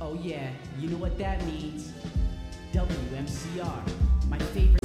Oh yeah, you know what that means. WMCR, my favorite